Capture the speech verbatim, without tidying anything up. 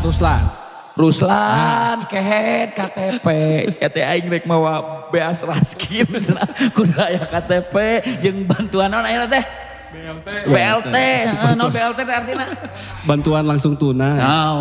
Ruslan. Ruslan, kehead, K T P. Saya teh aing rek mawa beas raskin. Kudu aya K T P jeung bantuan naon ayeuna teh? B L T. B L T, no B L T artinya? Bantuan langsung tunai. Oh.